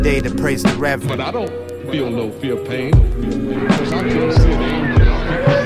day to praise the Reverend. But I don't feel no fear, pain, because I feel still angel.